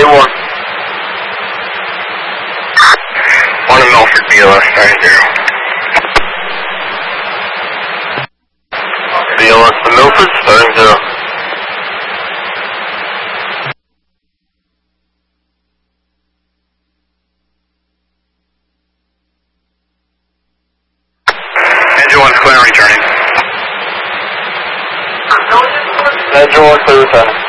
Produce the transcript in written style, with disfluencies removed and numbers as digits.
Good one. One in Milford, BLS 90. BLS to Milford, 70. Engine 1's clear and returning. Engine 1 clear returning.